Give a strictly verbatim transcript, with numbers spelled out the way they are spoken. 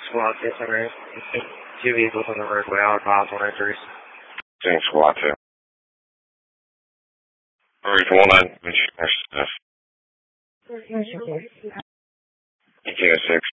Squad six hundred. Two vehicles on the roadway. I'll advise on entries. Thanks, Squad two. Alright, one nine. E K S six.